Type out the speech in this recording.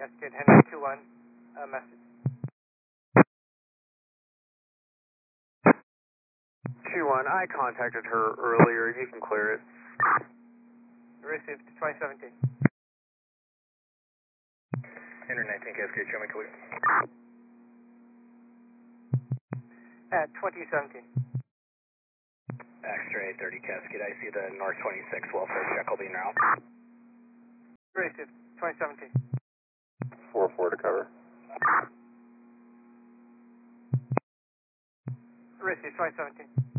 Cascade Henry 2-1, message. 2-1, I contacted her earlier. You can clear it. Received 2017. Henry 19 Cascade, show me clear. At 2017. X-ray 30 Cascade, I see the North 26 welfare check will be now. Received 2017. 4-4 to cover. Received 2017.